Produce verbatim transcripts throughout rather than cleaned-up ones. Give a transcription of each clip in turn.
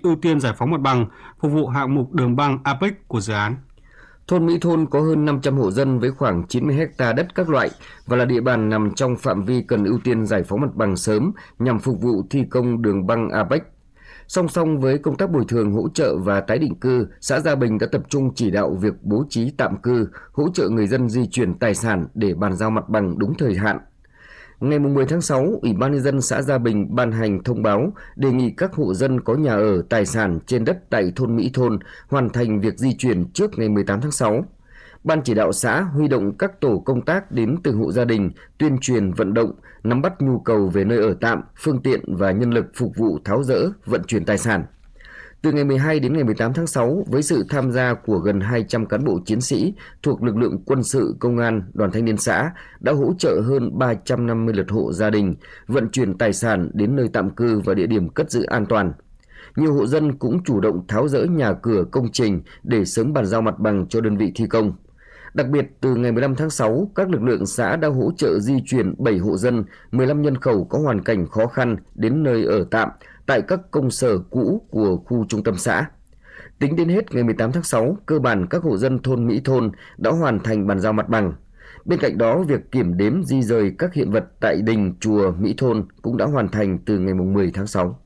ưu tiên giải phóng mặt bằng, phục vụ hạng mục đường băng a pếch của dự án. Thôn Mỹ Thôn có hơn năm trăm hộ dân với khoảng chín mươi héc ta đất các loại và là địa bàn nằm trong phạm vi cần ưu tiên giải phóng mặt bằng sớm nhằm phục vụ thi công đường băng a pếch. Song song với công tác bồi thường hỗ trợ và tái định cư, xã Gia Bình đã tập trung chỉ đạo việc bố trí tạm cư, hỗ trợ người dân di chuyển tài sản để bàn giao mặt bằng đúng thời hạn. Ngày mười tháng sáu, Ủy ban nhân dân xã Gia Bình ban hành thông báo đề nghị các hộ dân có nhà ở tài sản trên đất tại thôn Mỹ Thôn hoàn thành việc di chuyển trước ngày mười tám tháng sáu. Ban chỉ đạo xã huy động các tổ công tác đến từng hộ gia đình, tuyên truyền vận động, nắm bắt nhu cầu về nơi ở tạm, phương tiện và nhân lực phục vụ tháo dỡ, vận chuyển tài sản. Từ ngày mười hai đến ngày mười tám tháng sáu, với sự tham gia của gần hai trăm cán bộ chiến sĩ thuộc lực lượng quân sự, công an, đoàn thanh niên xã đã hỗ trợ hơn ba trăm năm mươi lượt hộ gia đình vận chuyển tài sản đến nơi tạm cư và địa điểm cất giữ an toàn. Nhiều hộ dân cũng chủ động tháo dỡ nhà cửa công trình để sớm bàn giao mặt bằng cho đơn vị thi công. Đặc biệt, từ ngày mười lăm tháng sáu, các lực lượng xã đã hỗ trợ di chuyển bảy hộ dân, mười lăm nhân khẩu có hoàn cảnh khó khăn đến nơi ở tạm tại các công sở cũ của khu trung tâm xã. Tính đến hết ngày mười tám tháng sáu, cơ bản các hộ dân thôn Mỹ Thôn đã hoàn thành bàn giao mặt bằng. Bên cạnh đó, việc kiểm đếm di rời các hiện vật tại đình chùa Mỹ Thôn cũng đã hoàn thành từ ngày mười tháng sáu.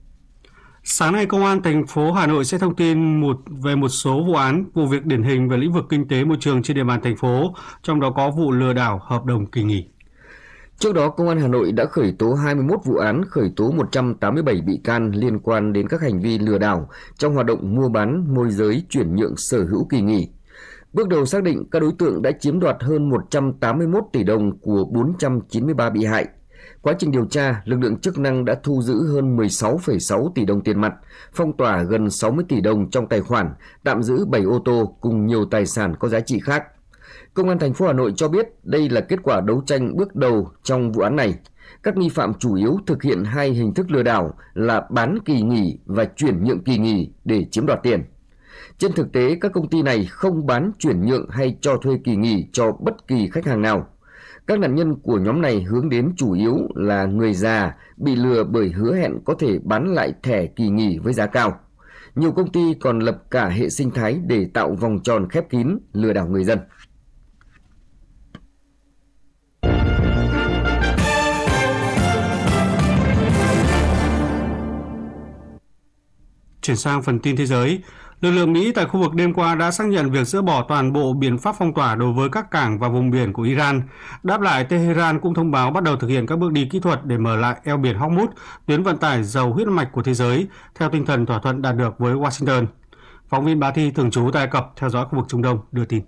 Sáng nay, Công an thành phố Hà Nội sẽ thông tin một về một số vụ án, vụ việc điển hình về lĩnh vực kinh tế môi trường trên địa bàn thành phố, trong đó có vụ lừa đảo hợp đồng kỳ nghỉ. Trước đó, Công an Hà Nội đã khởi tố hai mươi mốt vụ án, khởi tố một trăm tám mươi bảy bị can liên quan đến các hành vi lừa đảo trong hoạt động mua bán, môi giới, chuyển nhượng sở hữu kỳ nghỉ. Bước đầu xác định các đối tượng đã chiếm đoạt hơn một trăm tám mươi mốt tỷ đồng của bốn trăm chín mươi ba bị hại. Quá trình điều tra, lực lượng chức năng đã thu giữ hơn mười sáu phẩy sáu tỷ đồng tiền mặt, phong tỏa gần sáu mươi tỷ đồng trong tài khoản, tạm giữ bảy ô tô cùng nhiều tài sản có giá trị khác. Công an thành phố Hà Nội cho biết đây là kết quả đấu tranh bước đầu trong vụ án này. Các nghi phạm chủ yếu thực hiện hai hình thức lừa đảo là bán kỳ nghỉ và chuyển nhượng kỳ nghỉ để chiếm đoạt tiền. Trên thực tế, các công ty này không bán, chuyển nhượng hay cho thuê kỳ nghỉ cho bất kỳ khách hàng nào. Các nạn nhân của nhóm này hướng đến chủ yếu là người già bị lừa bởi hứa hẹn có thể bán lại thẻ kỳ nghỉ với giá cao. Nhiều công ty còn lập cả hệ sinh thái để tạo vòng tròn khép kín lừa đảo người dân. Chuyển sang phần tin thế giới, lực lượng Mỹ tại khu vực đêm qua đã xác nhận việc dỡ bỏ toàn bộ biện pháp phong tỏa đối với các cảng và vùng biển của Iran. Đáp lại, Tehran cũng thông báo bắt đầu thực hiện các bước đi kỹ thuật để mở lại eo biển Hormuz, tuyến vận tải dầu huyết mạch của thế giới, theo tinh thần thỏa thuận đạt được với Washington. Phóng viên Bá Thi thường trú tại Ai Cập theo dõi khu vực Trung Đông đưa tin.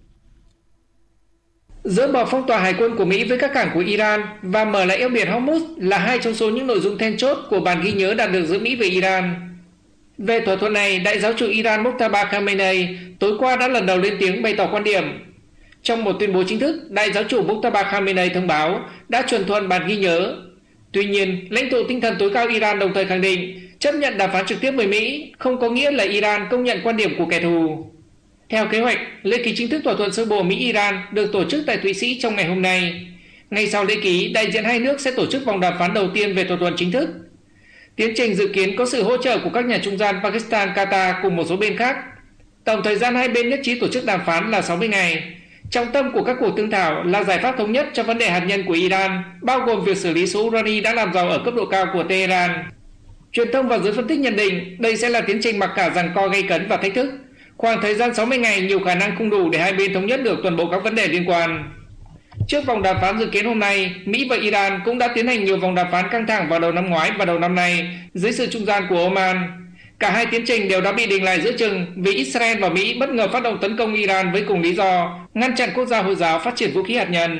Dỡ bỏ phong tỏa hải quân của Mỹ với các cảng của Iran và mở lại eo biển Hormuz là hai trong số những nội dung then chốt của bản ghi nhớ đạt được giữa Mỹ và Iran. Về thỏa thuận này, Đại giáo chủ Iran Mojtaba Khamenei tối qua đã lần đầu lên tiếng bày tỏ quan điểm. Trong một tuyên bố chính thức, Đại giáo chủ Mojtaba Khamenei thông báo đã chuẩn thuận bản ghi nhớ. Tuy nhiên, lãnh tụ tinh thần tối cao Iran đồng thời khẳng định chấp nhận đàm phán trực tiếp với Mỹ không có nghĩa là Iran công nhận quan điểm của kẻ thù. Theo kế hoạch, lễ ký chính thức thỏa thuận sơ bộ Mỹ-Iran được tổ chức tại Thụy Sĩ trong ngày hôm nay. Ngay sau lễ ký, đại diện hai nước sẽ tổ chức vòng đàm phán đầu tiên về thỏa thuận chính thức. Tiến trình dự kiến có sự hỗ trợ của các nhà trung gian Pakistan, Qatar cùng một số bên khác. Tổng thời gian hai bên nhất trí tổ chức đàm phán là sáu mươi ngày. Trọng tâm của các cuộc thương thảo là giải pháp thống nhất cho vấn đề hạt nhân của Iran, bao gồm việc xử lý số urani đã làm giàu ở cấp độ cao của Tehran. Truyền thông và giới phân tích nhận định đây sẽ là tiến trình mặc cả giằng co gay cấn và thách thức. Khoảng thời gian sáu mươi ngày nhiều khả năng không đủ để hai bên thống nhất được toàn bộ các vấn đề liên quan. Trước vòng đàm phán dự kiến hôm nay, Mỹ và Iran cũng đã tiến hành nhiều vòng đàm phán căng thẳng vào đầu năm ngoái và đầu năm nay dưới sự trung gian của Oman. Cả hai tiến trình đều đã bị đình lại giữa chừng vì Israel và Mỹ bất ngờ phát động tấn công Iran với cùng lý do ngăn chặn quốc gia Hồi giáo phát triển vũ khí hạt nhân.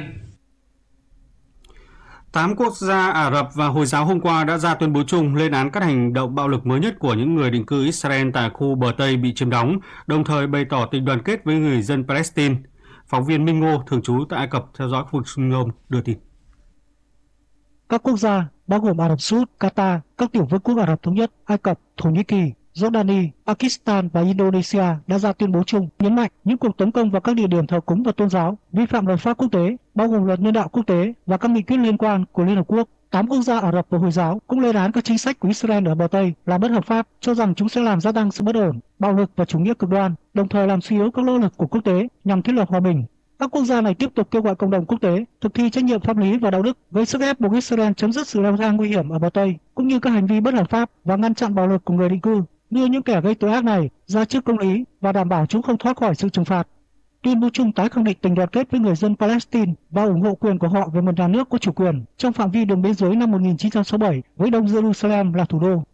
Tám quốc gia Ả Rập và Hồi giáo hôm qua đã ra tuyên bố chung lên án các hành động bạo lực mới nhất của những người định cư Israel tại khu bờ Tây bị chiếm đóng, đồng thời bày tỏ tình đoàn kết với người dân Palestine. Phóng viên Minh Ngô thường trú tại Ai Cập theo dõi khu vực Trung Đông đưa tin. Các quốc gia bao gồm Ả Rập Xê Út, Qatar, các tiểu vương quốc Ả Rập Thống Nhất, Ai Cập, Thổ Nhĩ Kỳ, Jordani, Pakistan và Indonesia đã ra tuyên bố chung nhấn mạnh những cuộc tấn công vào các địa điểm thờ cúng và tôn giáo vi phạm luật pháp quốc tế, bao gồm luật nhân đạo quốc tế và các nghị quyết liên quan của Liên Hợp Quốc. Tám quốc gia Ả Rập và Hồi giáo cũng lên án các chính sách của Israel ở bờ Tây là bất hợp pháp, cho rằng chúng sẽ làm gia tăng sự bất ổn, bạo lực và chủ nghĩa cực đoan, đồng thời làm suy yếu các nỗ lực của quốc tế nhằm thiết lập hòa bình. Các quốc gia này tiếp tục kêu gọi cộng đồng quốc tế thực thi trách nhiệm pháp lý và đạo đức, gây sức ép buộc Israel chấm dứt sự leo thang nguy hiểm ở bờ Tây, cũng như các hành vi bất hợp pháp và ngăn chặn bạo lực của người định cư, đưa những kẻ gây tội ác này ra trước công lý và đảm bảo chúng không thoát khỏi sự trừng phạt. Tuyên bố chung tái khẳng định tình đoàn kết với người dân Palestine và ủng hộ quyền của họ về một nhà nước có chủ quyền trong phạm vi đường biên giới năm một nghìn chín trăm sáu mươi bảy với Đông Jerusalem là thủ đô.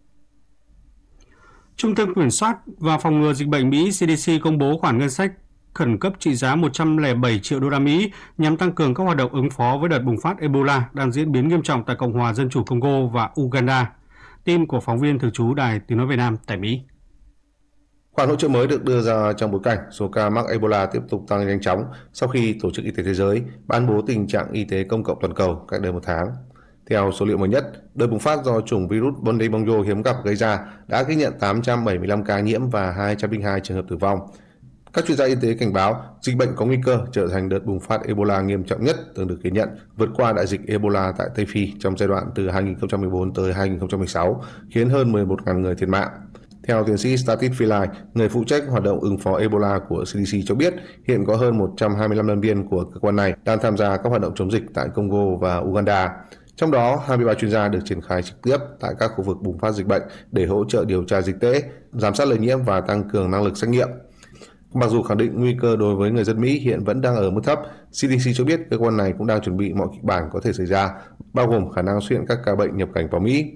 Trung tâm Kiểm soát và Phòng ngừa Dịch bệnh Mỹ C D C công bố khoản ngân sách khẩn cấp trị giá một trăm lẻ bảy triệu đô la Mỹ nhằm tăng cường các hoạt động ứng phó với đợt bùng phát Ebola đang diễn biến nghiêm trọng tại Cộng hòa Dân chủ Congo và Uganda. Tin của phóng viên thường trú Đài Tiếng nói Việt Nam tại Mỹ. Khoản hỗ trợ mới được đưa ra trong bối cảnh số ca mắc Ebola tiếp tục tăng nhanh chóng sau khi Tổ chức Y tế Thế giới ban bố tình trạng y tế công cộng toàn cầu cách đây một tháng. Theo số liệu mới nhất, đợt bùng phát do chủng virus Bundibugyo hiếm gặp gây ra đã ghi nhận tám trăm bảy mươi lăm ca nhiễm và hai trăm lẻ hai trường hợp tử vong. Các chuyên gia y tế cảnh báo dịch bệnh có nguy cơ trở thành đợt bùng phát Ebola nghiêm trọng nhất từng được ghi nhận, vượt qua đại dịch Ebola tại Tây Phi trong giai đoạn từ hai nghìn không trăm mười bốn tới hai nghìn không trăm mười sáu, khiến hơn mười một nghìn người thiệt mạng. Theo tiến sĩ Statis Pillai, người phụ trách hoạt động ứng phó Ebola của C D C cho biết, hiện có hơn một trăm hai mươi lăm nhân viên của cơ quan này đang tham gia các hoạt động chống dịch tại Congo và Uganda. Trong đó, hai mươi ba chuyên gia được triển khai trực tiếp tại các khu vực bùng phát dịch bệnh để hỗ trợ điều tra dịch tễ, giám sát lây nhiễm và tăng cường năng lực xét nghiệm. Mặc dù khẳng định nguy cơ đối với người dân Mỹ hiện vẫn đang ở mức thấp, C D C cho biết cơ quan này cũng đang chuẩn bị mọi kịch bản có thể xảy ra, bao gồm khả năng xuất hiện các ca bệnh nhập cảnh vào Mỹ.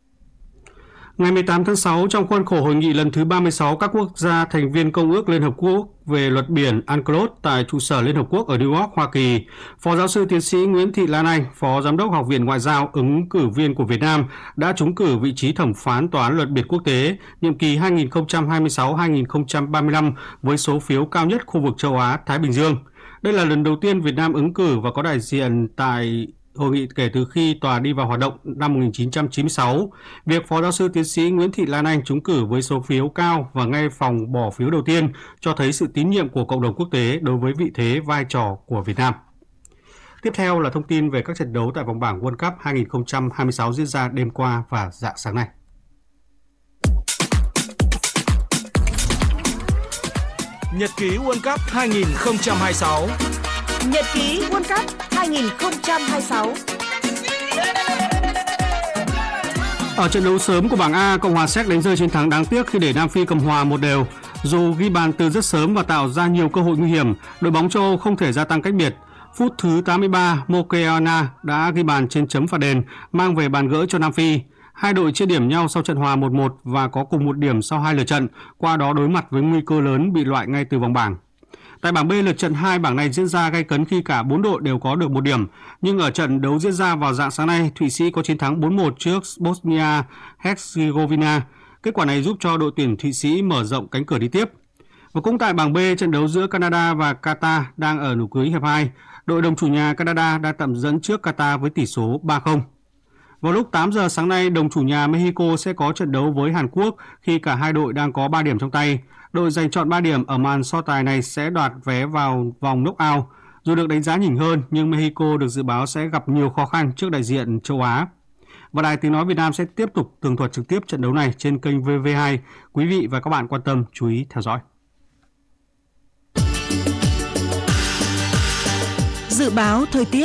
Ngày mười tám tháng sáu, trong khuôn khổ hội nghị lần thứ ba mươi sáu các quốc gia thành viên Công ước Liên Hợp Quốc về luật biển UNCLOS tại trụ sở Liên Hợp Quốc ở New York, Hoa Kỳ, Phó giáo sư tiến sĩ Nguyễn Thị Lan Anh, Phó Giám đốc Học viện Ngoại giao ứng cử viên của Việt Nam, đã trúng cử vị trí thẩm phán Tòa án luật biển quốc tế nhiệm kỳ hai nghìn không trăm hai mươi sáu đến hai nghìn không trăm ba mươi lăm với số phiếu cao nhất khu vực châu Á-Thái Bình Dương. Đây là lần đầu tiên Việt Nam ứng cử và có đại diện tại hội nghị kể từ khi tòa đi vào hoạt động năm một nghìn chín trăm chín mươi sáu. Việc Phó giáo sư tiến sĩ Nguyễn Thị Lan Anh trúng cử với số phiếu cao và ngay phòng bỏ phiếu đầu tiên cho thấy sự tín nhiệm của cộng đồng quốc tế đối với vị thế vai trò của Việt Nam. Tiếp theo là thông tin về các trận đấu tại vòng bảng World Cup hai nghìn không trăm hai mươi sáu diễn ra đêm qua và rạng sáng nay. Nhật ký World Cup hai nghìn không trăm hai mươi sáu. Nhật ký World Cup hai nghìn không trăm hai mươi sáu. Ở trận đấu sớm của bảng A, Cộng hòa Séc đánh rơi chiến thắng đáng tiếc khi để Nam Phi cầm hòa một đều. Dù ghi bàn từ rất sớm và tạo ra nhiều cơ hội nguy hiểm, đội bóng châu Âu không thể gia tăng cách biệt. Phút thứ tám mươi ba, Mokeana đã ghi bàn trên chấm phạt đền, mang về bàn gỡ cho Nam Phi. Hai đội chia điểm nhau sau trận hòa một một và có cùng một điểm sau hai lượt trận, qua đó đối mặt với nguy cơ lớn bị loại ngay từ vòng bảng. Tại bảng B, lượt trận hai bảng này diễn ra gay cấn khi cả bốn đội đều có được một điểm. Nhưng ở trận đấu diễn ra vào rạng sáng nay, Thụy Sĩ có chiến thắng bốn một trước Bosnia-Herzegovina. Kết quả này giúp cho đội tuyển Thụy Sĩ mở rộng cánh cửa đi tiếp. Và cũng tại bảng B, trận đấu giữa Canada và Qatar đang ở nụ cưới hiệp hai. Đội đồng chủ nhà Canada đã tạm dẫn trước Qatar với tỷ số ba không. Vào lúc tám giờ sáng nay, đồng chủ nhà Mexico sẽ có trận đấu với Hàn Quốc khi cả hai đội đang có ba điểm trong tay. Đội giành chọn ba điểm ở màn so tài này sẽ đoạt vé vào vòng knock-out. Dù được đánh giá nhỉnh hơn, nhưng Mexico được dự báo sẽ gặp nhiều khó khăn trước đại diện châu Á. Và Đài Tiếng nói Việt Nam sẽ tiếp tục tường thuật trực tiếp trận đấu này trên kênh vê vê hai. Quý vị và các bạn quan tâm chú ý theo dõi. Dự báo thời tiết.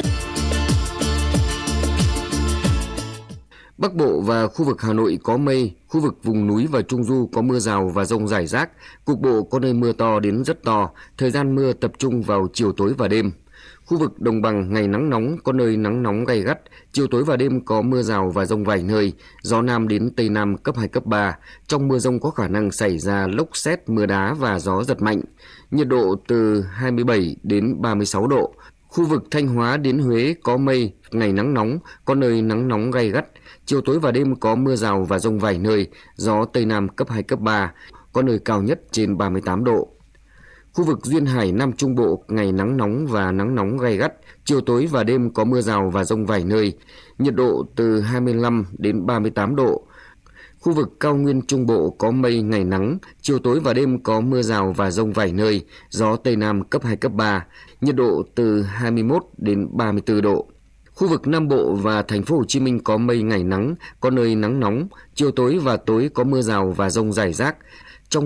Bắc Bộ và khu vực Hà Nội có mây, khu vực vùng núi và Trung Du có mưa rào và dông rải rác, cục bộ có nơi mưa to đến rất to, thời gian mưa tập trung vào chiều tối và đêm. Khu vực đồng bằng ngày nắng nóng, có nơi nắng nóng gay gắt, chiều tối và đêm có mưa rào và dông vài nơi, gió Nam đến Tây Nam cấp hai, cấp ba. Trong mưa dông có khả năng xảy ra lốc sét, mưa đá và gió giật mạnh. Nhiệt độ từ hai mươi bảy đến ba mươi sáu độ. Khu vực Thanh Hóa đến Huế có mây, ngày nắng nóng, có nơi nắng nóng gay gắt. Chiều tối và đêm có mưa rào và dông vài nơi, gió Tây Nam cấp hai, cấp ba, có nơi cao nhất trên ba mươi tám độ. Khu vực Duyên Hải Nam Trung Bộ ngày nắng nóng và nắng nóng gay gắt, chiều tối và đêm có mưa rào và dông vài nơi, nhiệt độ từ hai mươi lăm đến ba mươi tám độ. Khu vực Cao Nguyên Trung Bộ có mây ngày nắng, chiều tối và đêm có mưa rào và dông vài nơi, gió Tây Nam cấp hai, cấp ba, nhiệt độ từ hai mươi mốt đến ba mươi tư độ. Khu vực Nam Bộ và thành phố Hồ Chí Minh có mây, ngày nắng, có nơi nắng nóng, chiều tối và tối có mưa rào và dông rải rác.